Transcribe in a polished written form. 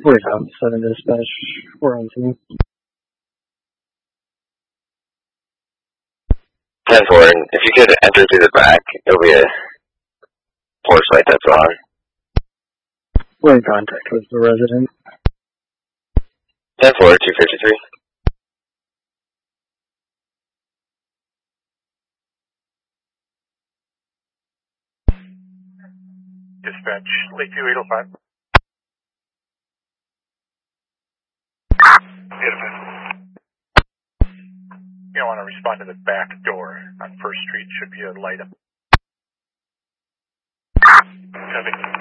We're out 7 dispatch. We're on scene. 10-4, and if you could enter through the back, it'll be a porch light that's on. We're in contact with the resident. 10-4, 253. Dispatch, Lakeview 805. You want to respond to the back door on First Street. Should be a light up. Copy.